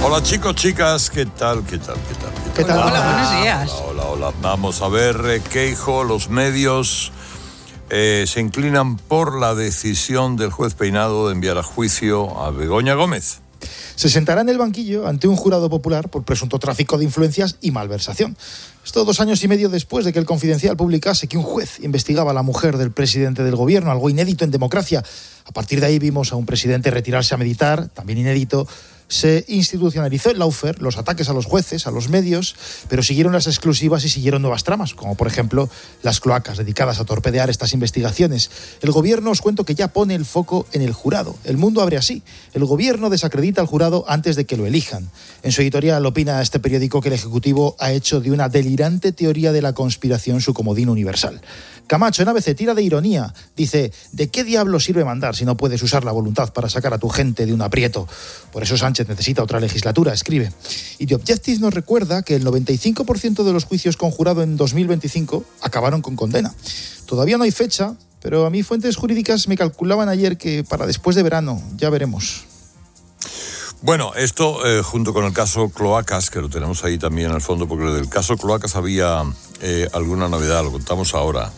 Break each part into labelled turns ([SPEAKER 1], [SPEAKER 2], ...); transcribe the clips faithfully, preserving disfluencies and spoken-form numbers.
[SPEAKER 1] Hola chicos, chicas, ¿qué tal? ¿Qué tal? ¿Qué tal?
[SPEAKER 2] ¿Qué tal?
[SPEAKER 3] Hola, buenos días.
[SPEAKER 1] Hola, hola, hola. Vamos a ver, Keijo, los medios eh, se inclinan por la decisión del juez Peinado de enviar a juicio a Begoña Gómez.
[SPEAKER 2] Se sentará en el banquillo ante un jurado popular por presunto tráfico de influencias y malversación. Esto dos años y medio después de que el Confidencial publicase que un juez investigaba a la mujer del presidente del gobierno, algo inédito en democracia. A partir de ahí vimos a un presidente retirarse a meditar, también inédito. Se institucionalizó el lawfare, los ataques a los jueces, a los medios, pero siguieron las exclusivas y siguieron nuevas tramas, como por ejemplo las cloacas dedicadas a torpedear estas investigaciones. El gobierno, os cuento que ya pone el foco en el jurado. El Mundo abre así. El gobierno desacredita al jurado antes de que lo elijan. En su editorial opina este periódico que el Ejecutivo ha hecho de una delirante teoría de la conspiración su comodín universal. Camacho en A B C tira de ironía. Dice, ¿de qué diablo sirve mandar si no puedes usar la voluntad para sacar a tu gente de un aprieto? Por eso Sánchez necesita otra legislatura, escribe. Y The Objective nos recuerda que el noventa y cinco por ciento de los juicios con jurado en dos mil veinticinco acabaron con condena. Todavía no hay fecha, pero a mí fuentes jurídicas me calculaban ayer que para después de verano, ya veremos.
[SPEAKER 1] Bueno, esto eh, junto con el caso Cloacas, que lo tenemos ahí también al fondo, porque del caso Cloacas había eh, alguna novedad, lo contamos ahora.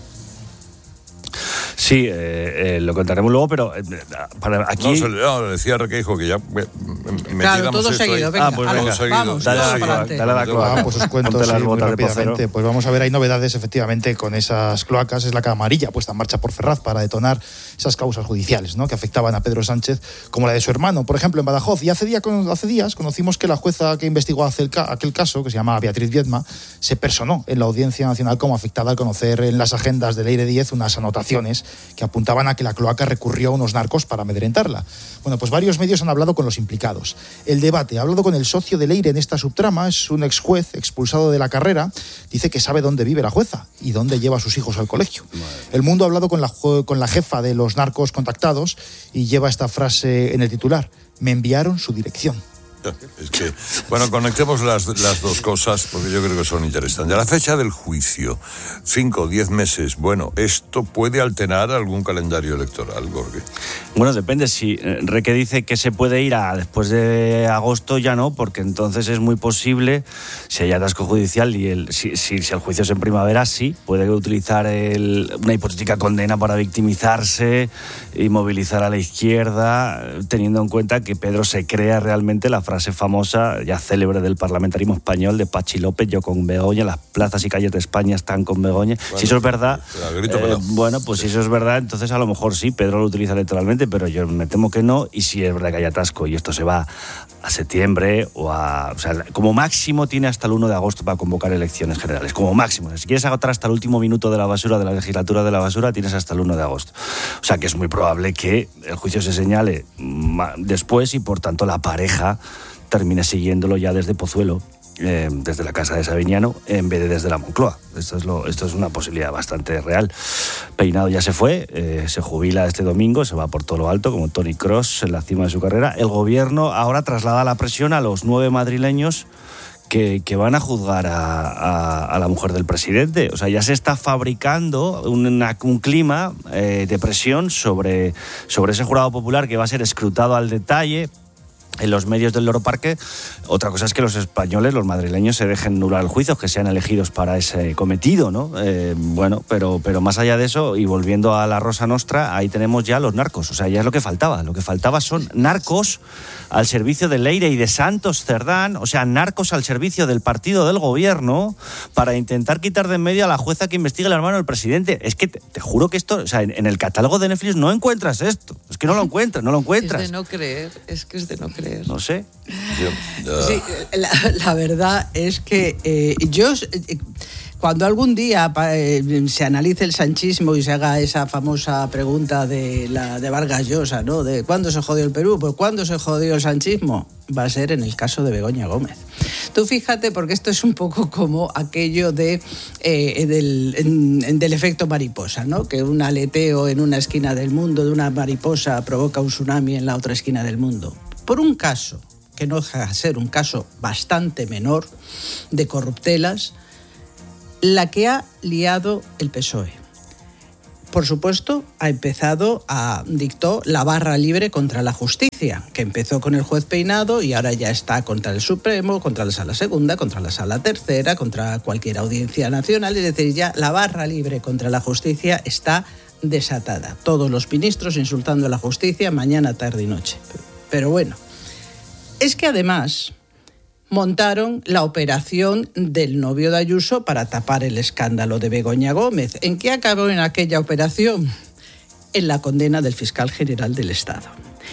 [SPEAKER 4] Sí, eh, eh, lo contaremos luego, pero eh, para aquí...
[SPEAKER 1] No, se le no, decía Requeijo que ya me, me
[SPEAKER 3] Claro, todo seguido, venga,
[SPEAKER 4] ah, pues
[SPEAKER 3] a
[SPEAKER 4] venga,
[SPEAKER 3] ver,
[SPEAKER 1] seguido.
[SPEAKER 3] vamos,
[SPEAKER 4] dale,
[SPEAKER 3] vamos
[SPEAKER 4] a
[SPEAKER 3] para
[SPEAKER 4] la,
[SPEAKER 3] adelante.
[SPEAKER 4] dale a la cloaca.
[SPEAKER 2] Ah, pues os cuento
[SPEAKER 4] Ponte las
[SPEAKER 2] sí, muy
[SPEAKER 4] botas de
[SPEAKER 2] rápidamente.
[SPEAKER 4] pasero.
[SPEAKER 2] Pues vamos a ver, hay novedades efectivamente con esas cloacas. Es la camarilla puesta en marcha por Ferraz para detonar esas causas judiciales, ¿no?, que afectaban a Pedro Sánchez, como la de su hermano, por ejemplo, en Badajoz. Y hace, día, hace días conocimos que la jueza que investigó aquel caso, que se llama Beatriz Viedma, se personó en la Audiencia Nacional como afectada al conocer en las agendas de Leire Díez unas anotaciones que apuntaban a que la cloaca recurrió a unos narcos para amedrentarla. Bueno, pues varios medios han hablado con los implicados. El Debate ha hablado con el socio de Leire en esta subtrama, es un ex juez expulsado de la carrera, dice que sabe dónde vive la jueza y dónde lleva a sus hijos al colegio. El Mundo ha hablado con la, con la jefa de los narcos contactados y lleva esta frase en el titular: me enviaron su dirección.
[SPEAKER 1] Es que, bueno, conectemos las, las dos cosas porque yo creo que son interesantes. La fecha del juicio, cinco o diez meses. Bueno, ¿esto puede alterar algún calendario electoral, Jorge?
[SPEAKER 4] Bueno, depende. Si Reque dice que se puede ir a después de agosto, ya no, porque entonces es muy posible, si hay atasco judicial y el, si, si, si el juicio es en primavera, sí, puede utilizar el, una hipotética condena para victimizarse y movilizar a la izquierda, teniendo en cuenta que Pedro se crea realmente la frase famosa, ya célebre del parlamentarismo español, de Pachi López: yo con Begoña, las plazas y calles de España están con Begoña. Bueno, si eso es verdad,
[SPEAKER 1] grito,
[SPEAKER 4] eh, bueno, pues si eso es verdad, entonces a lo mejor sí, Pedro lo utiliza electoralmente, pero yo me temo que no, y si es verdad que hay atasco y esto se va a septiembre o a... O sea, como máximo tiene hasta el uno de agosto para convocar elecciones generales, como máximo. O sea, si quieres agotar hasta el último minuto de la basura, de la legislatura de la basura, tienes hasta el uno de agosto. O sea, que es muy probable que el juicio se señale después y, por tanto, la pareja termine siguiéndolo ya desde Pozuelo, eh, desde la casa de Sabiñano, en vez de desde la Moncloa. Esto es, lo, esto es una posibilidad bastante real. Peinado ya se fue, eh, se jubila este domingo, se va por todo lo alto, como Tony Cross en la cima de su carrera. El gobierno ahora traslada la presión a los nueve madrileños que, que van a juzgar a, a, a la mujer del presidente. O sea, ya se está fabricando una, un clima eh, de presión sobre, sobre ese jurado popular que va a ser escrutado al detalle en los medios del Loro Parque. Otra cosa es que los españoles, los madrileños, se dejen nular el juicio, que sean elegidos para ese cometido, ¿no? Eh, bueno, pero, pero más allá de eso, y volviendo a la Rosa Nostra, ahí tenemos ya los narcos. O sea, ya es lo que faltaba. Lo que faltaba son narcos al servicio de Leire y de Santos Cerdán, o sea, narcos al servicio del partido del gobierno, para intentar quitar de en medio a la jueza que investiga el hermano del presidente. Es que te, te juro que esto, o sea, en, en el catálogo de Netflix no encuentras esto. Es que no lo encuentras, no lo encuentras.
[SPEAKER 3] Es de no creer, es que es de no creer.
[SPEAKER 4] No sé.
[SPEAKER 1] Yo, uh...
[SPEAKER 3] Sí, la, la verdad es que eh, yo, eh, cuando algún día eh, se analice el sanchismo y se haga esa famosa pregunta de la de Vargas Llosa, ¿no? De ¿cuándo se jodió el Perú? Pues ¿cuándo se jodió el sanchismo? Va a ser en el caso de Begoña Gómez. Tú fíjate, porque esto es un poco como aquello de eh, del, en, del efecto mariposa, ¿no? Que un aleteo en una esquina del mundo de una mariposa provoca un tsunami en la otra esquina del mundo. Por un caso, que no deja de ser un caso bastante menor, de corruptelas, la que ha liado el P S O E. por supuesto, ha empezado a dictó la barra libre contra la justicia, que empezó con el juez Peinado y ahora ya está contra el Supremo, contra la Sala Segunda, contra la Sala Tercera, contra cualquier audiencia nacional. Es decir, ya la barra libre contra la justicia está desatada. Todos los ministros insultando a la justicia mañana, tarde y noche. Pero bueno, es que además montaron la operación del novio de Ayuso para tapar el escándalo de Begoña Gómez. ¿En qué acabó en aquella operación? En la condena del fiscal general del Estado.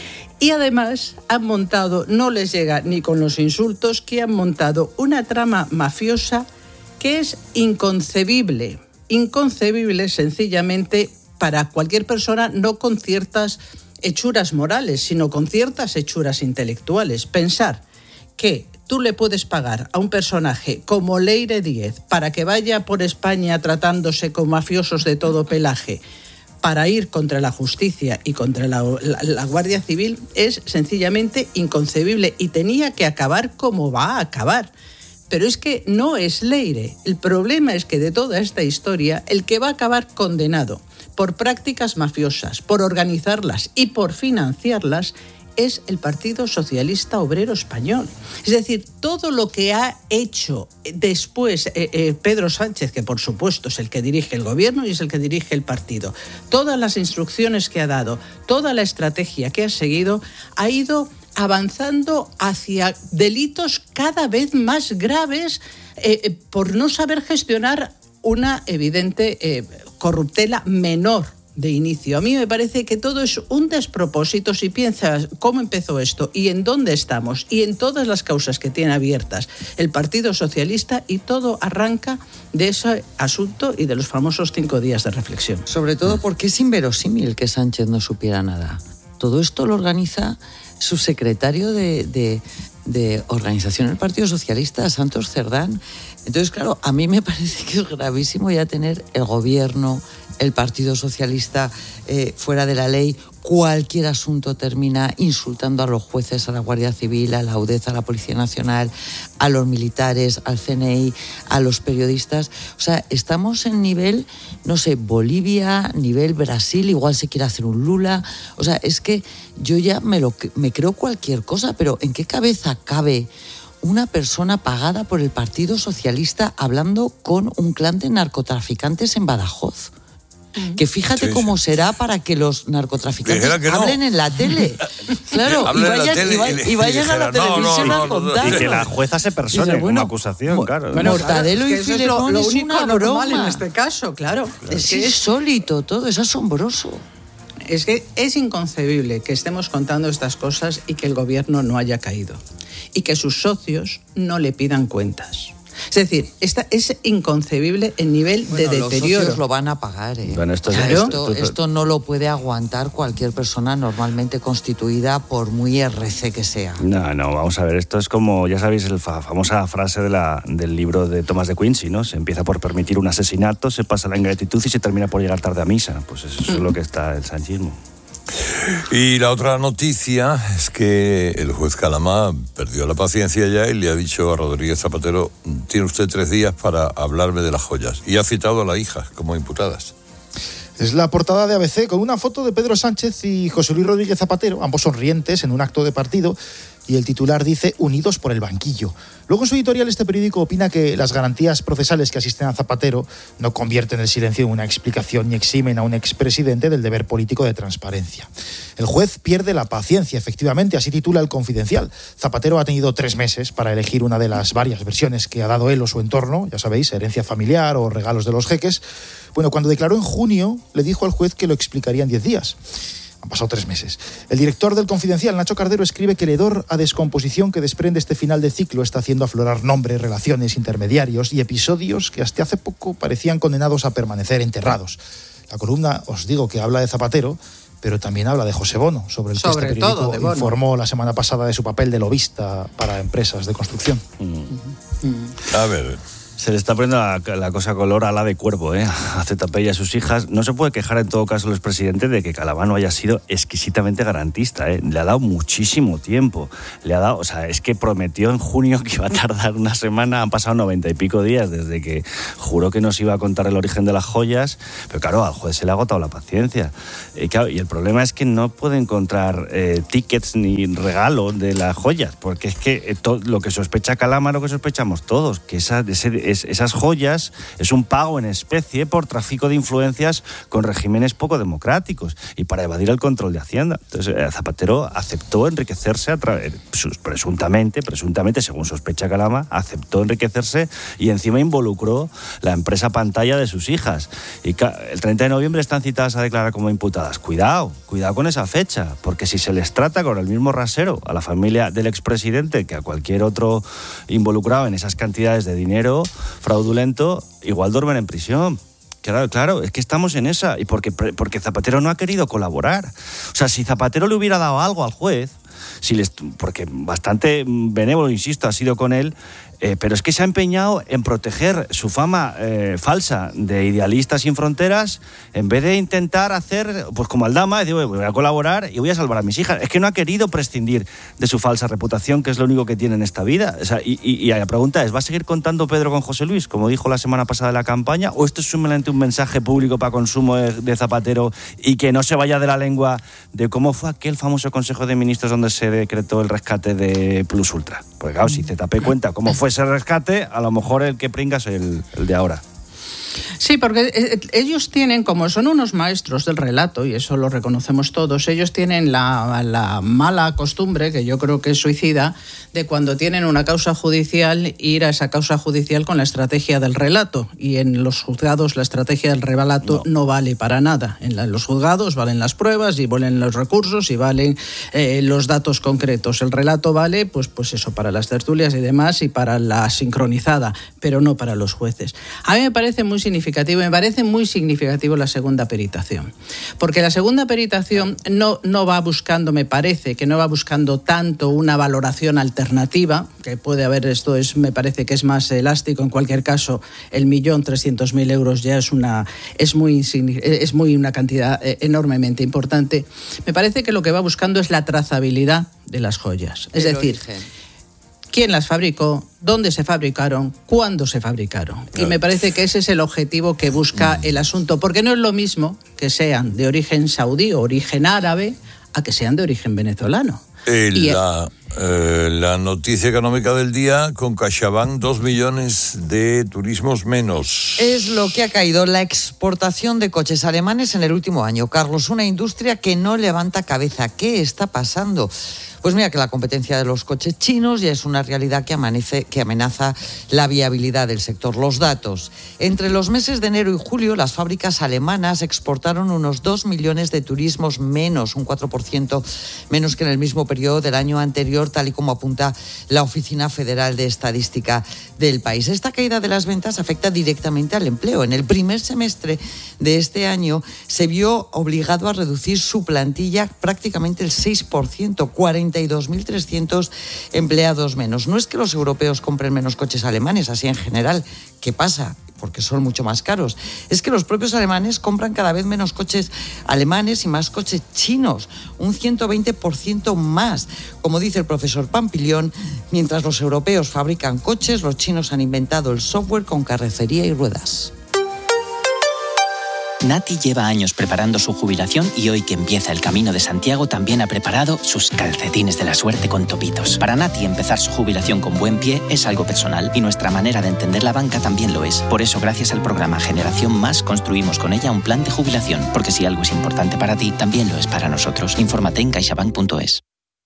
[SPEAKER 3] Y además han montado, no les llega ni con los insultos, que han montado una trama mafiosa que es inconcebible. Inconcebible sencillamente para cualquier persona, no con ciertas hechuras morales, sino con ciertas hechuras intelectuales. Pensar que tú le puedes pagar a un personaje como Leire Díez para que vaya por España tratándose con mafiosos de todo pelaje para ir contra la justicia y contra la, la, la Guardia Civil es sencillamente inconcebible y tenía que acabar como va a acabar. Pero es que no es Leire. El problema es que de toda esta historia, el que va a acabar condenado por prácticas mafiosas, por organizarlas y por financiarlas, es el Partido Socialista Obrero Español. Es decir, todo lo que ha hecho después eh, eh, Pedro Sánchez, que por supuesto es el que dirige el gobierno y es el que dirige el partido, todas las instrucciones que ha dado, toda la estrategia que ha seguido, ha ido avanzando hacia delitos cada vez más graves eh, eh, por no saber gestionar una evidente eh, corruptela menor de inicio. A mí me parece que todo es un despropósito si piensas cómo empezó esto y en dónde estamos y en todas las causas que tiene abiertas el Partido Socialista, y todo arranca de ese asunto y de los famosos cinco días de reflexión.
[SPEAKER 5] Sobre todo porque es inverosímil que Sánchez no supiera nada. Todo esto lo organiza su secretario de, de, de organización del Partido Socialista, Santos Cerdán. Entonces, claro, a mí me parece que es gravísimo ya tener el gobierno, el Partido Socialista eh, fuera de la ley. Cualquier asunto termina insultando a los jueces, a la Guardia Civil, a la UDEZ, a la Policía Nacional, a los militares, al C N I, a los periodistas. O sea, estamos en nivel, no sé, Bolivia, nivel Brasil, igual se quiere hacer un Lula. O sea, es que yo ya me, lo, me creo cualquier cosa, pero ¿en qué cabeza cabe una persona pagada por el Partido Socialista hablando con un clan de narcotraficantes en Badajoz? Que fíjate sí, cómo sí. será para que los narcotraficantes que no. hablen en la tele. Claro, y vayan, tele, y vayan, y vayan dijera, a la televisión no, no, no, a contar.
[SPEAKER 4] Y que la jueza se persone como bueno, acusación, claro.
[SPEAKER 5] Bueno, Mortadelo claro, y Filemón es, es una broma.
[SPEAKER 3] En este caso, claro.
[SPEAKER 5] claro. Es, es insólito todo, es asombroso.
[SPEAKER 3] Es que es inconcebible que estemos contando estas cosas y que el gobierno no haya caído. Y que sus socios no le pidan cuentas. Es decir, esta es inconcebible el nivel bueno, de deterioro.
[SPEAKER 5] Los socios lo van a pagar, ¿eh?
[SPEAKER 4] Bueno, esto,
[SPEAKER 5] claro.
[SPEAKER 4] es,
[SPEAKER 5] esto, esto no lo puede aguantar cualquier persona normalmente constituida, por muy R C que sea.
[SPEAKER 4] No, no, vamos a ver, esto es como, ya sabéis, la famosa frase de la, del libro de Thomas de Quincey, ¿no? Se empieza por permitir un asesinato, se pasa la ingratitud y se termina por llegar tarde a misa. Pues eso es lo que está el sanchismo.
[SPEAKER 1] Y la otra noticia es que el juez Calamá perdió la paciencia ya y le ha dicho a Rodríguez Zapatero: tiene usted tres días para hablarme de las joyas. Y ha citado a la hija como imputadas.
[SPEAKER 2] Es la portada de A B C con una foto de Pedro Sánchez y José Luis Rodríguez Zapatero, ambos sonrientes en un acto de partido, y el titular dice «Unidos por el banquillo». Luego en su editorial este periódico opina que las garantías procesales que asisten a Zapatero no convierten el silencio en una explicación ni eximen a un expresidente del deber político de transparencia. El juez pierde la paciencia, efectivamente, así titula El Confidencial. Zapatero ha tenido tres meses para elegir una de las varias versiones que ha dado él o su entorno, ya sabéis, herencia familiar o regalos de los jeques. Bueno, cuando declaró en junio, le dijo al juez que lo explicaría en diez días. Han pasado tres meses. El director del Confidencial, Nacho Cardero, escribe que el hedor a descomposición que desprende este final de ciclo está haciendo aflorar nombres, relaciones, intermediarios y episodios que hasta hace poco parecían condenados a permanecer enterrados. La columna, os digo, que habla de Zapatero, pero también habla de José Bono, sobre el sobre que este periódico todo, informó la semana pasada de su papel de lobista para empresas de construcción.
[SPEAKER 1] Mm. Mm. A ver...
[SPEAKER 4] Se le está poniendo la, la cosa color a la de cuervo, ¿eh? A Z P y a sus hijas. No se puede quejar en todo caso el expresidente de que Calamano haya sido exquisitamente garantista, ¿eh? Le ha dado muchísimo tiempo. Le ha dado, o sea, es que prometió en junio que iba a tardar una semana. Han pasado noventa y pico días desde que juró que nos iba a contar el origen de las joyas. Pero claro, al juez se le ha agotado la paciencia. Y, claro, y el problema es que no puede encontrar eh, tickets ni regalo de las joyas, porque es que eh, todo, lo que sospecha Calamaro, lo que sospechamos todos, que esa, ese, es, esas joyas es un pago en especie por tráfico de influencias con regímenes poco democráticos y para evadir el control de Hacienda. Entonces eh, Zapatero aceptó enriquecerse a través, presuntamente, presuntamente, según sospecha Calama, aceptó enriquecerse y encima involucró la empresa pantalla de sus hijas. Y el treinta de noviembre están citadas a declarar como imputadas. Cuidado, cuidado con esa fecha, porque si se les trata con el mismo rasero a la familia del expresidente que a cualquier otro involucrado en esas cantidades de dinero fraudulento, igual duermen en prisión. Claro, claro, es que estamos en esa, y porque, porque Zapatero no ha querido colaborar. O sea, si Zapatero le hubiera dado algo al juez, si les, porque bastante benévolo, insisto, ha sido con él, eh, pero es que se ha empeñado en proteger su fama eh, falsa de idealista sin fronteras, en vez de intentar hacer, pues como Aldama, decir, voy a colaborar y voy a salvar a mis hijas. Es que no ha querido prescindir de su falsa reputación, que es lo único que tiene en esta vida. O sea, y, y, y la pregunta es, ¿va a seguir contando Pedro con José Luis, como dijo la semana pasada de la campaña, o esto es simplemente un mensaje público para consumo de, de Zapatero y que no se vaya de la lengua de cómo fue aquel famoso Consejo de Ministros donde se decretó el rescate de Plus Ultra? Porque claro, si Z P cuenta cómo fue ese rescate, a lo mejor el que pringa es el, el de ahora.
[SPEAKER 3] Sí, porque ellos tienen, como son unos maestros del relato, y eso lo reconocemos todos, ellos tienen la, la mala costumbre, que yo creo que es suicida, de cuando tienen una causa judicial, ir a esa causa judicial con la estrategia del relato. Y en los juzgados la estrategia del relato no, no vale para nada. En, la, en los juzgados valen las pruebas, y valen los recursos, y valen eh, los datos concretos. El relato vale, pues, pues eso, para las tertulias y demás, y para la sincronizada, pero no para los jueces. A mí me parece muy significativo, me parece muy significativo la segunda peritación, porque la segunda peritación no, no va buscando, me parece que no va buscando tanto una valoración alternativa, que puede haber, esto es, me parece que es más elástico, en cualquier caso el millón trescientos mil euros ya es una, es muy, es muy una cantidad enormemente importante. Me parece que lo que va buscando es la trazabilidad de las joyas, es decir, origen. ¿Quién las fabricó? ¿Dónde se fabricaron? ¿Cuándo se fabricaron? Claro. Y me parece que ese es el objetivo que busca el asunto, porque no es lo mismo que sean de origen saudí o origen árabe a que sean de origen venezolano.
[SPEAKER 1] Eh, la, eh, la noticia económica del día, con CaixaBank, dos millones de turismos menos.
[SPEAKER 5] Es lo que ha caído la exportación de coches alemanes en el último año. Carlos, una industria que no levanta cabeza. ¿Qué está pasando? Pues mira que la competencia de los coches chinos ya es una realidad que, amanece, que amenaza la viabilidad del sector. Los datos. Entre los meses de enero y julio, las fábricas alemanas exportaron unos dos millones de turismos menos, un cuatro por ciento menos que en el mismo periodo del año anterior, tal y como apunta la Oficina Federal de Estadística del país. Esta caída de las ventas afecta directamente al empleo. En el primer semestre de este año se vio obligado a reducir su plantilla prácticamente el seis por ciento, cuarenta y dos mil trescientos empleados menos. No es que los europeos compren menos coches alemanes, así en general. ¿Qué pasa? Porque son mucho más caros. Es que los propios alemanes compran cada vez menos coches alemanes y más coches chinos, un ciento veinte por ciento más. Como dice el profesor Pampillón, mientras los europeos fabrican coches, los chinos han inventado el software con carrocería y ruedas.
[SPEAKER 6] Nati lleva años preparando su jubilación y hoy que empieza el Camino de Santiago también ha preparado sus calcetines de la suerte con topitos. Para Nati empezar su jubilación con buen pie es algo personal y nuestra manera de entender la banca también lo es. Por eso, gracias al programa Generación Más, construimos con ella un plan de jubilación. Porque si algo es importante para ti, también lo es para nosotros. Infórmate en caixabank punto es.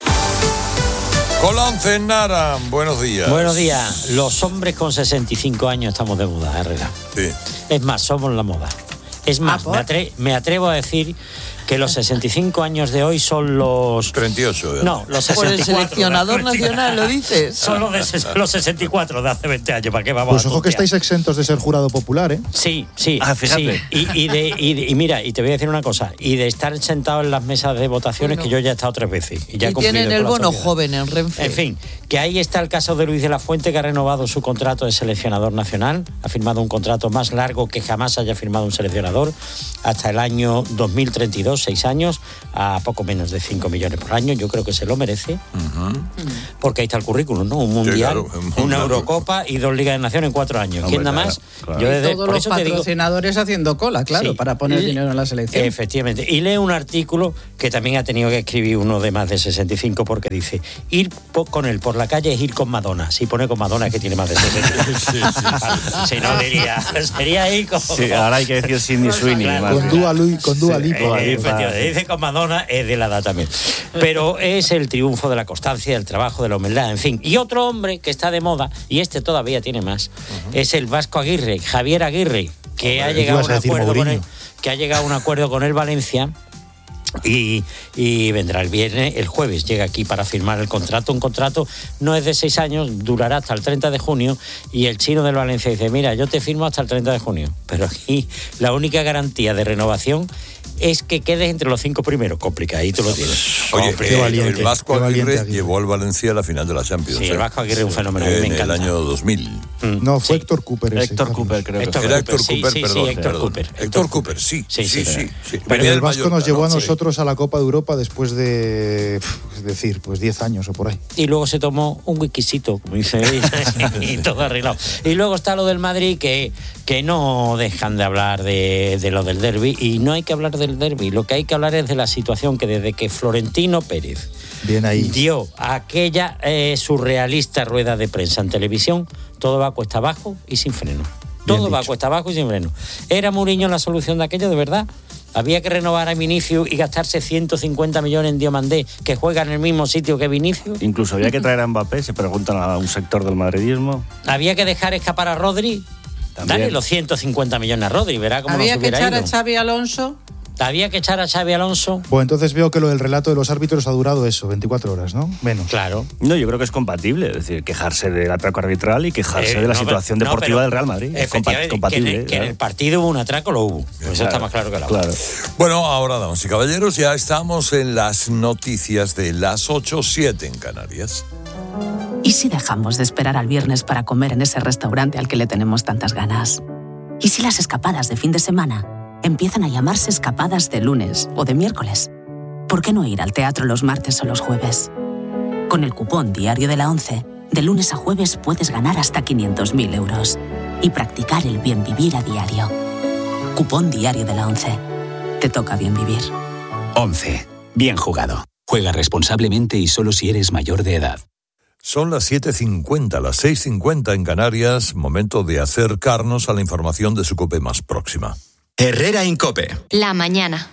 [SPEAKER 1] Colón Cenara, buenos días.
[SPEAKER 7] Buenos días. Los hombres con sesenta y cinco años estamos de moda, Herrera.
[SPEAKER 1] Sí.
[SPEAKER 7] Es más, somos la moda. Es más, me, atre- me atrevo a decir que los sesenta y cinco años de hoy son los...
[SPEAKER 1] treinta y ocho. ¿eh?
[SPEAKER 7] No, los
[SPEAKER 5] Por
[SPEAKER 7] sesenta y cuatro.
[SPEAKER 5] el seleccionador nacional, ¿lo dices?
[SPEAKER 7] Son los, de, los sesenta y cuatro de hace veinte años, ¿para qué vamos
[SPEAKER 2] Pues
[SPEAKER 7] a
[SPEAKER 2] ojo que
[SPEAKER 7] tontear?
[SPEAKER 2] estáis exentos de ser jurado popular, ¿eh?
[SPEAKER 7] Sí, sí,
[SPEAKER 4] Ah, fíjate.
[SPEAKER 7] sí. Y, y, de, y, de- y mira, y te voy a decir una cosa, y de estar sentado en las mesas de votaciones,
[SPEAKER 5] Bueno.
[SPEAKER 7] que yo ya he estado tres veces. Y, ya he
[SPEAKER 5] Y
[SPEAKER 7] cumplido
[SPEAKER 5] tienen
[SPEAKER 7] con
[SPEAKER 5] el
[SPEAKER 7] la
[SPEAKER 5] bono
[SPEAKER 7] sociedad.
[SPEAKER 5] joven en Renfe.
[SPEAKER 7] En fin, que ahí está el caso de Luis de la Fuente, que ha renovado su contrato de seleccionador nacional, ha firmado un contrato más largo que jamás haya firmado un seleccionador, hasta el año dos mil treinta y dos, seis años, a poco menos de cinco millones por año. Yo creo que se lo merece, porque ahí está el currículum, ¿no? Un mundial,
[SPEAKER 1] claro, un mundial.
[SPEAKER 7] una Eurocopa y dos Ligas de Naciones en cuatro años. ¿Quién da
[SPEAKER 4] Hombre,
[SPEAKER 7] más?
[SPEAKER 4] claro, claro.
[SPEAKER 7] Yo desde-
[SPEAKER 3] Todos
[SPEAKER 7] por
[SPEAKER 3] los
[SPEAKER 7] eso te digo,
[SPEAKER 3] patrocinadores haciendo cola, claro,
[SPEAKER 7] Sí.
[SPEAKER 3] para poner
[SPEAKER 7] Y-
[SPEAKER 3] dinero en la selección.
[SPEAKER 7] Efectivamente. Y lee un artículo que también ha tenido que escribir uno de más de sesenta y cinco, porque dice, ir po- con él por la calle es ir con Madonna. Si pone con Madonna es que tiene más de sesenta y cinco. Si no diría, sería ir con...
[SPEAKER 4] Sí, ahora hay que decir Sidney Sweeney.
[SPEAKER 7] Claro.
[SPEAKER 4] más
[SPEAKER 2] Con
[SPEAKER 4] bien.
[SPEAKER 2] Dua, Lu- con Dua
[SPEAKER 7] Eh,
[SPEAKER 2] Lipa.
[SPEAKER 4] Lipa.
[SPEAKER 7] efectivamente, dice con Madonna, es de la edad también. Pero es el triunfo de la constancia, del trabajo, de la humildad, en fin. Y otro hombre que está de moda, y este todavía tiene más, es el Vasco Aguirre, Javier Aguirre, que ha
[SPEAKER 2] ¿qué
[SPEAKER 7] llegado a
[SPEAKER 2] ibas
[SPEAKER 7] un
[SPEAKER 2] a decir,
[SPEAKER 7] acuerdo con él,
[SPEAKER 2] Mourinho?
[SPEAKER 7] que ha llegado a un acuerdo con el Valencia. Y, y vendrá el viernes, el jueves llega aquí para firmar el contrato. Un contrato no es de seis años, durará hasta el treinta de junio. Y el chino del Valencia dice, mira, yo te firmo hasta el treinta de junio. Pero aquí la única garantía de renovación es que quedes entre los cinco primeros. Complicadito lo tienes.
[SPEAKER 1] Oye,
[SPEAKER 2] Qué
[SPEAKER 1] eh,
[SPEAKER 2] valiente,
[SPEAKER 1] el Vasco
[SPEAKER 2] qué valiente
[SPEAKER 1] Aguirre,
[SPEAKER 2] Aguirre.
[SPEAKER 1] llevó al Valencia a la final de la Champions.
[SPEAKER 7] Sí,
[SPEAKER 1] ¿eh?
[SPEAKER 7] el Vasco Aguirre es un fenómeno, a mí me
[SPEAKER 1] En el
[SPEAKER 7] encanta.
[SPEAKER 1] año dos mil.
[SPEAKER 2] No, fue
[SPEAKER 7] Sí.
[SPEAKER 2] Héctor Cooper ese.
[SPEAKER 4] Héctor
[SPEAKER 2] Carlos.
[SPEAKER 4] Cooper, creo que
[SPEAKER 7] Héctor
[SPEAKER 4] fue.
[SPEAKER 1] Era Héctor
[SPEAKER 7] sí,
[SPEAKER 1] Cooper,
[SPEAKER 7] sí, sí,
[SPEAKER 1] perdón.
[SPEAKER 7] Héctor
[SPEAKER 1] perdón.
[SPEAKER 7] Cooper.
[SPEAKER 1] Héctor Cooper, sí.
[SPEAKER 7] Sí,
[SPEAKER 1] Sí,
[SPEAKER 7] sí,
[SPEAKER 1] sí.
[SPEAKER 7] sí.
[SPEAKER 1] sí.
[SPEAKER 2] Pero
[SPEAKER 1] Venía
[SPEAKER 2] el
[SPEAKER 1] del
[SPEAKER 2] Vasco nos
[SPEAKER 1] Mallorca,
[SPEAKER 2] llevó a
[SPEAKER 1] ¿no?
[SPEAKER 2] nosotros a la Copa de Europa después de, pf, es decir, pues diez años o por ahí.
[SPEAKER 7] Y luego se tomó un whiskycito, como dice, y todo arreglado. Y luego está lo del Madrid, que, que no dejan de hablar de, de lo del derbi, y no hay que hablar del derbi, lo que hay que hablar es de la situación que desde que Florentino Pérez
[SPEAKER 2] Bien ahí.
[SPEAKER 7] dio aquella eh, surrealista rueda de prensa en televisión, todo va cuesta abajo y sin freno. Todo va
[SPEAKER 2] dicho.
[SPEAKER 7] cuesta abajo y sin freno. ¿Era Mourinho la solución de aquello, de verdad? Había que renovar a Vinicius y gastarse ciento cincuenta millones en Diomandé, que juega en el mismo sitio que Vinicius.
[SPEAKER 4] Incluso había que traer a Mbappé, se preguntan a un sector del madridismo.
[SPEAKER 7] Había que dejar escapar a Rodri.
[SPEAKER 4] También.
[SPEAKER 7] Dale los ciento cincuenta millones a Rodri, verá cómo
[SPEAKER 3] Había
[SPEAKER 7] nos
[SPEAKER 3] que
[SPEAKER 7] hubiera
[SPEAKER 3] echar a
[SPEAKER 7] ido.
[SPEAKER 3] Xavi Alonso.
[SPEAKER 7] Había que echar a Xavi Alonso.
[SPEAKER 2] Pues entonces veo que lo del relato de los árbitros ha durado eso, veinticuatro horas, ¿no? Menos.
[SPEAKER 7] Claro.
[SPEAKER 4] No, yo creo que es compatible, es decir, quejarse del atraco arbitral y quejarse
[SPEAKER 7] Eh,
[SPEAKER 4] de la
[SPEAKER 7] no,
[SPEAKER 4] situación
[SPEAKER 7] pero- no,
[SPEAKER 4] deportiva
[SPEAKER 7] pero
[SPEAKER 4] del Real Madrid. Es compa-
[SPEAKER 7] efectivamente,
[SPEAKER 4] compatible.
[SPEAKER 7] Que en, el, que en
[SPEAKER 4] claro.
[SPEAKER 7] el partido hubo un atraco, lo hubo. Eso está más claro que la agua.
[SPEAKER 4] Claro.
[SPEAKER 1] Bueno, ahora, damas y caballeros, ya estamos en las noticias de las ocho siete en Canarias.
[SPEAKER 8] ¿Y si dejamos de esperar al viernes para comer en ese restaurante al que le tenemos tantas ganas? ¿Y si las escapadas de fin de semana empiezan a llamarse escapadas de lunes o de miércoles? ¿Por qué no ir al teatro los martes o los jueves? Con el cupón Diario de la ONCE, de lunes a jueves puedes ganar hasta quinientos mil euros y practicar el bien vivir a diario. Cupón Diario de la ONCE. Te toca bien vivir.
[SPEAKER 9] once. Bien jugado. Juega responsablemente y solo si eres mayor de edad.
[SPEAKER 1] Son las siete cincuenta, las seis cincuenta en Canarias, momento de acercarnos a la información de su COPE más próxima.
[SPEAKER 9] Herrera Incope.
[SPEAKER 10] La mañana.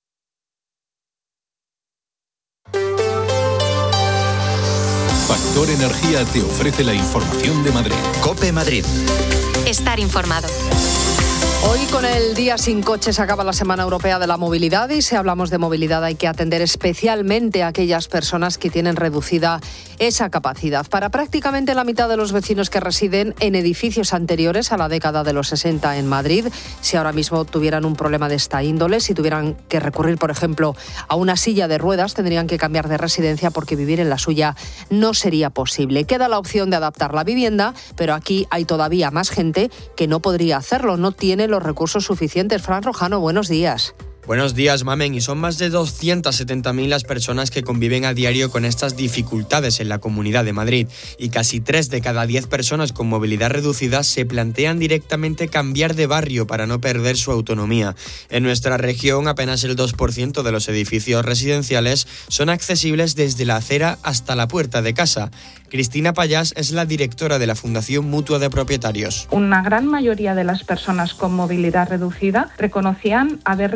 [SPEAKER 9] Factor Energía te ofrece la información de Madrid. COPE Madrid.
[SPEAKER 10] Estar informado.
[SPEAKER 11] Hoy con el Día Sin Coche se acaba la Semana Europea de la Movilidad y si hablamos de movilidad hay que atender especialmente a aquellas personas que tienen reducida esa capacidad. Para prácticamente la mitad de los vecinos que residen en edificios anteriores a la década de los sesenta en Madrid, si ahora mismo tuvieran un problema de esta índole, si tuvieran que recurrir, por ejemplo, a una silla de ruedas, tendrían que cambiar de residencia porque vivir en la suya no sería posible. Queda la opción de adaptar la vivienda, pero aquí hay todavía más gente que no podría hacerlo, no tiene los recursos suficientes. Fran Rojano, buenos días.
[SPEAKER 12] Buenos días, Mamen. Y son más de doscientas setenta mil las personas que conviven a diario con estas dificultades en la Comunidad de Madrid. Y casi tres de cada diez personas con movilidad reducida se plantean directamente cambiar de barrio para no perder su autonomía. En nuestra región, apenas el dos por ciento de los edificios residenciales son accesibles desde la acera hasta la puerta de casa. Cristina Payás es la directora de la Fundación Mutua de Propietarios.
[SPEAKER 13] Una gran mayoría de las personas con movilidad reducida reconocían haber renunciado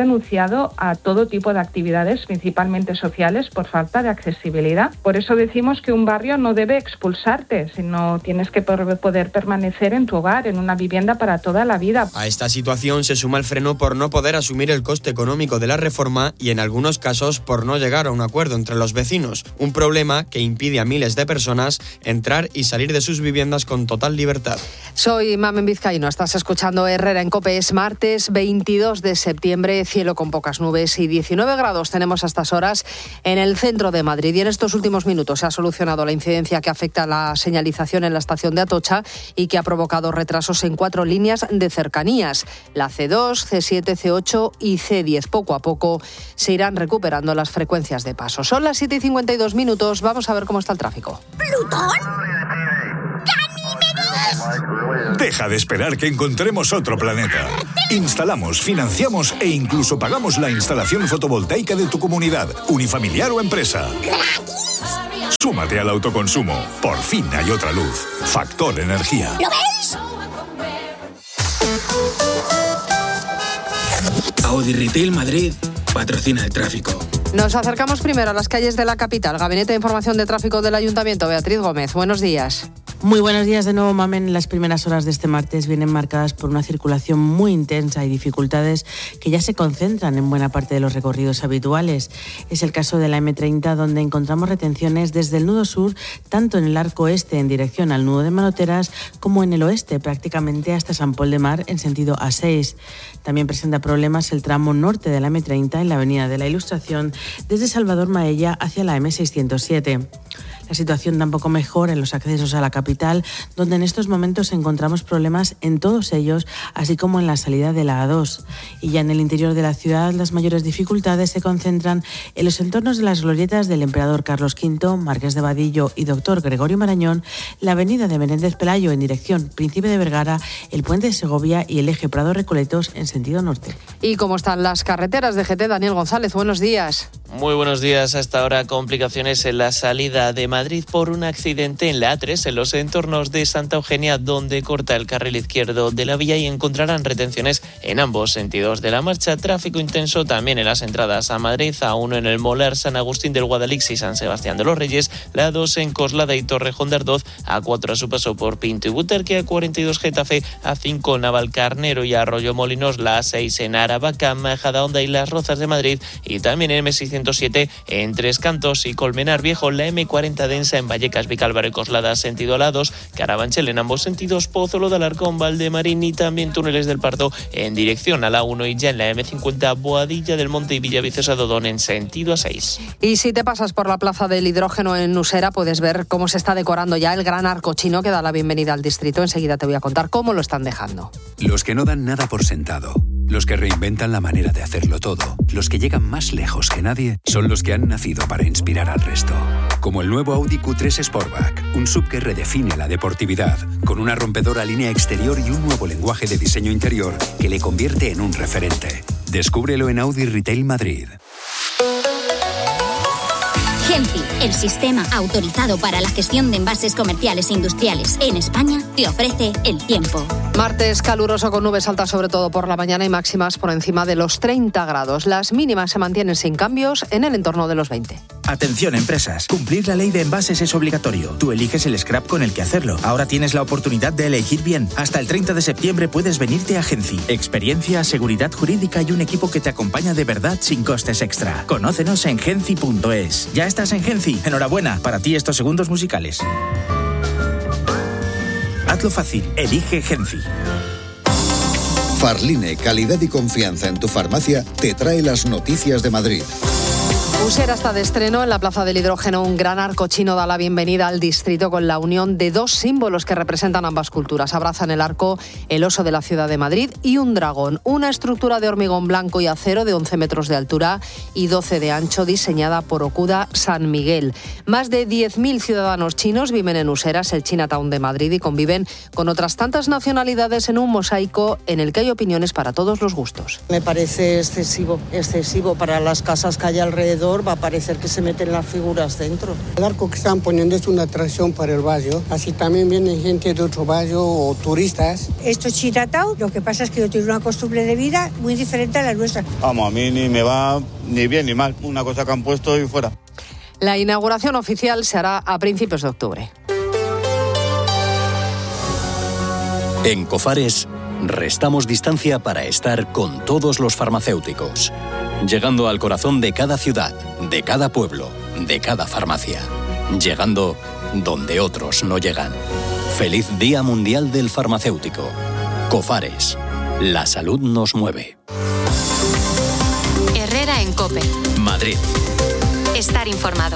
[SPEAKER 13] renunciado a todo tipo de actividades, principalmente sociales, por falta de accesibilidad. Por eso decimos que un barrio no debe expulsarte, sino tienes que poder permanecer en tu hogar, en una vivienda para toda la vida.
[SPEAKER 12] A esta situación se suma el freno por no poder asumir el coste económico de la reforma y en algunos casos por no llegar a un acuerdo entre los vecinos, un problema que impide a miles de personas entrar y salir de sus viviendas con total libertad.
[SPEAKER 11] Soy Mamen Vizcaíno, estás escuchando Herrera en COPE. Es martes veintidós de septiembre, cielo con pocas nubes y diecinueve grados tenemos a estas horas en el centro de Madrid. Y en estos últimos minutos se ha solucionado la incidencia que afecta a la señalización en la estación de Atocha y que ha provocado retrasos en cuatro líneas de cercanías, la ce dos, ce siete, ce ocho y ce diez. Poco a poco se irán recuperando las frecuencias de paso. Son las siete y cincuenta y dos minutos, vamos a ver cómo está el tráfico.
[SPEAKER 14] ¿Plutón? Deja de esperar que encontremos otro planeta. Instalamos, financiamos e incluso pagamos la instalación fotovoltaica de tu comunidad, unifamiliar o empresa. Súmate al autoconsumo. Por fin hay otra luz. Factor Energía. ¿Lo veis?
[SPEAKER 15] Audi Retail Madrid patrocina el tráfico.
[SPEAKER 11] Nos acercamos primero a las calles de la capital. Gabinete de Información de Tráfico del Ayuntamiento, Beatriz Gómez. Buenos días.
[SPEAKER 16] Muy buenos días de nuevo, Mamen. Las primeras horas de este martes vienen marcadas por una circulación muy intensa y dificultades que ya se concentran en buena parte de los recorridos habituales. Es el caso de la eme treinta, donde encontramos retenciones desde el nudo sur, tanto en el arco este en dirección al nudo de Manoteras, como en el oeste, prácticamente hasta San Pol de Mar en sentido a seis. También presenta problemas el tramo norte de la eme treinta en la avenida de la Ilustración, desde Salvador Maella hacia la eme seiscientos siete. La situación tampoco mejora en los accesos a la capital, donde en estos momentos encontramos problemas en todos ellos, así como en la salida de la a dos. Y ya en el interior de la ciudad, las mayores dificultades se concentran en los entornos de las glorietas del Emperador Carlos quinto, Marqués de Vadillo y Doctor Gregorio Marañón, la avenida de Menéndez Pelayo en dirección Príncipe de Vergara, el puente de Segovia y el eje Prado-Recoletos en sentido norte.
[SPEAKER 11] ¿Y cómo están las carreteras de G T? Daniel González, buenos días.
[SPEAKER 17] Muy buenos días. Hasta ahora complicaciones en la salida de Madrid por un accidente en la a tres en los entornos de Santa Eugenia, donde corta el carril izquierdo de la vía y encontrarán retenciones en ambos sentidos de la marcha. Tráfico intenso también en las entradas a Madrid, a uno en el Molar, San Agustín del Guadalix y San Sebastián de los Reyes, la dos en Coslada y Torrejón de Ardoz, a cuatro a su paso por Pinto y Butarque, a cuarenta y dos Getafe, a cinco Navalcarnero y Arroyo Molinos, la a seis en Aravaca, Majadahonda y Las Rozas de Madrid, y también en eme seiscientos siete en Tres Cantos y Colmenar Viejo, la eme cuarenta densa en Vallecas, Vicálvaro y Coslada sentido a la dos, Carabanchel en ambos sentidos, Pozuelo de Alarcón, Valdemarín y también túneles del Pardo en dirección a la uno, y ya en la eme cincuenta Boadilla del Monte y Villaviciosa de Odón en sentido a seis.
[SPEAKER 11] Y si te pasas por la Plaza del Hidrógeno en Usera, puedes ver cómo se está decorando ya el gran arco chino que da la bienvenida al distrito. Enseguida te voy a contar cómo lo están dejando.
[SPEAKER 9] Los que no dan nada por sentado, los que reinventan la manera de hacerlo todo, los que llegan más lejos que nadie, son los que han nacido para inspirar al resto. Como el nuevo Audi Q tres Sportback, un sub que redefine la deportividad, con una rompedora línea exterior y un nuevo lenguaje de diseño interior que le convierte en un referente. Descúbrelo en Audi Retail Madrid.
[SPEAKER 18] Genfi, el sistema autorizado para la gestión de envases comerciales e industriales en España, te ofrece el tiempo.
[SPEAKER 11] Martes caluroso con nubes altas sobre todo por la mañana y máximas por encima de los treinta grados. Las mínimas se mantienen sin cambios en el entorno de los veinte.
[SPEAKER 19] Atención empresas, cumplir la ley de envases es obligatorio. Tú eliges el scrap con el que hacerlo. Ahora tienes la oportunidad de elegir bien. Hasta el treinta de septiembre puedes venirte a Genci. Experiencia, seguridad jurídica y un equipo que te acompaña de verdad sin costes extra. Conócenos en genci punto es. Ya estás en Genci. Enhorabuena, para ti estos segundos musicales. Hazlo fácil, elige Genci.
[SPEAKER 20] Farline, calidad y confianza en tu farmacia, te trae las noticias de Madrid.
[SPEAKER 11] Usera está de estreno en la Plaza del Hidrógeno. Un gran arco chino da la bienvenida al distrito con la unión de dos símbolos que representan ambas culturas. Abrazan el arco el oso de la ciudad de Madrid y un dragón. Una estructura de hormigón blanco y acero de once metros de altura y doce de ancho, diseñada por Okuda San Miguel. Más de diez mil ciudadanos chinos viven en Usera, es el Chinatown de Madrid, y conviven con otras tantas nacionalidades en un mosaico en el que hay opiniones para todos los gustos.
[SPEAKER 21] Me parece excesivo, excesivo para las casas que hay alrededor. alrededor va a parecer que se meten las figuras dentro.
[SPEAKER 22] El arco que están poniendo es una atracción para el barrio, así también viene gente de otro barrio o turistas.
[SPEAKER 23] Esto es Chitatao, lo que pasa es que yo tengo una costumbre de vida muy diferente a la nuestra.
[SPEAKER 24] Vamos, a mí ni me va ni bien ni mal, una cosa que han puesto y fuera.
[SPEAKER 11] La inauguración oficial se hará a principios de octubre.
[SPEAKER 25] En Cofares, restamos distancia para estar con todos los farmacéuticos, llegando al corazón de cada ciudad, de cada pueblo, de cada farmacia, llegando donde otros no llegan. Feliz Día Mundial del Farmacéutico. Cofares, la salud nos mueve.
[SPEAKER 10] Herrera en COPE.
[SPEAKER 25] Madrid.
[SPEAKER 10] Estar informado.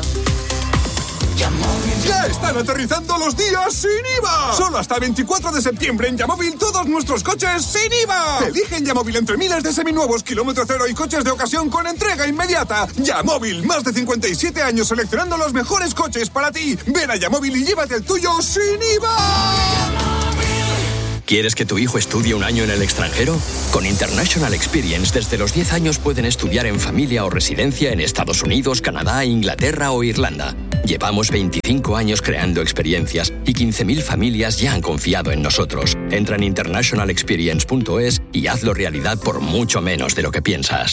[SPEAKER 26] ¡Ya están aterrizando los días sin I V A! Solo hasta veinticuatro de septiembre en Yamóvil todos nuestros coches sin I V A. Elige en Yamóvil entre miles de seminuevos, kilómetro cero y coches de ocasión con entrega inmediata. Yamóvil, más de cincuenta y siete años seleccionando los mejores coches para ti. Ven a Yamóvil y llévate el tuyo sin I V A.
[SPEAKER 27] ¿Quieres que tu hijo estudie un año en el extranjero? Con International Experience, desde los diez años pueden estudiar en familia o residencia en Estados Unidos, Canadá, Inglaterra o Irlanda. Llevamos veinticinco años creando experiencias y quince mil familias ya han confiado en nosotros. Entra en international experience punto es y hazlo realidad por mucho menos de lo que piensas.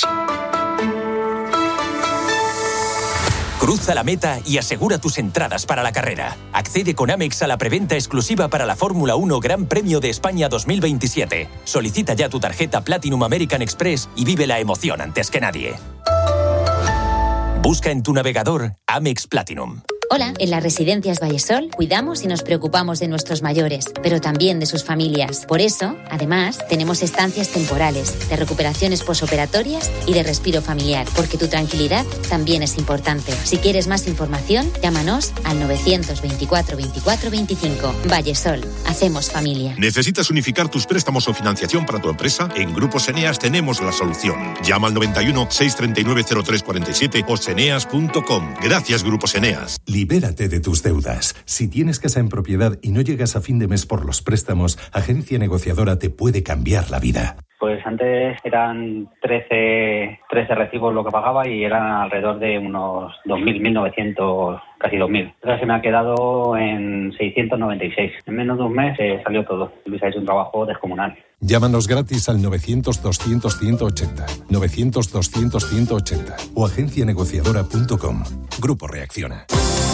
[SPEAKER 28] Cruza la meta y asegura tus entradas para la carrera. Accede con Amex a la preventa exclusiva para la Fórmula uno Gran Premio de España dos mil veintisiete. Solicita ya tu tarjeta Platinum American Express y vive la emoción antes que nadie. Busca en tu navegador Amex Platinum.
[SPEAKER 29] Hola, en las residencias Vallesol cuidamos y nos preocupamos de nuestros mayores, pero también de sus familias. Por eso, además, tenemos estancias temporales, de recuperaciones posoperatorias y de respiro familiar, porque tu tranquilidad también es importante. Si quieres más información, llámanos al novecientos veinticuatro veinticuatro veinticinco. Vallesol, hacemos familia.
[SPEAKER 30] ¿Necesitas unificar tus préstamos o financiación para tu empresa? En Grupos Eneas tenemos la solución. Llama al noventa y uno, seiscientos treinta y nueve, cero tres cuarenta y siete o seneas punto com. Gracias, Grupos Eneas.
[SPEAKER 31] Libérate de tus deudas. Si tienes casa en propiedad y no llegas a fin de mes por los préstamos, Agencia Negociadora te puede cambiar la vida.
[SPEAKER 32] Pues antes eran trece, trece recibos lo que pagaba y eran alrededor de unos dos mil, mil novecientos, casi dos mil. Ahora se me ha quedado en seiscientos noventa y seis. En menos de un mes eh, salió todo. Luis ha hecho un trabajo descomunal.
[SPEAKER 31] Llámanos gratis al novecientos, doscientos, ciento ochenta, novecientos, doscientos, ciento ochenta o agencia negociadora punto com. Grupo Reacciona.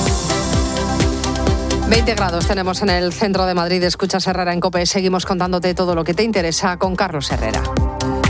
[SPEAKER 11] veinte grados tenemos en el centro de Madrid. Escuchas Herrera en COPE. Seguimos contándote todo lo que te interesa con Carlos Herrera.